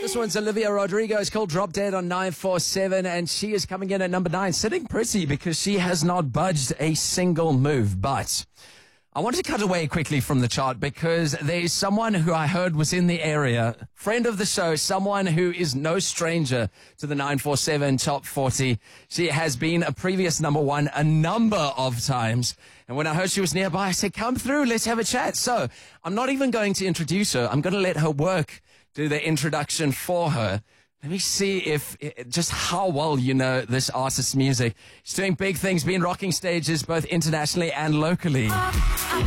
This one's Olivia Rodrigo. It's called Drop Dead on 947, and she is coming in at number 9, sitting pretty because she has not budged a single move. But I want to cut away quickly from the chart because there's someone who I heard was in the area, friend of the show, someone who is no stranger to the 947 Top 40. She has been a previous number 1 a number of times. And when I heard she was nearby, I said, come through, let's have a chat. So I'm not even going to introduce her. I'm going to let her work, do the introduction for her. Let me see if just how well you know this artist's music. She's doing big things, been rocking stages both internationally and locally.